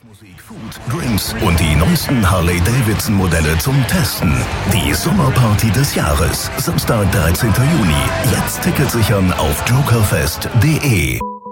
Musik, Food, Drinks und die neuesten Harley-Davidson-Modelle zum Testen. Die Sommerparty des Jahres. Samstag, 13. Juni. Jetzt Tickets sichern auf jokerfest.de.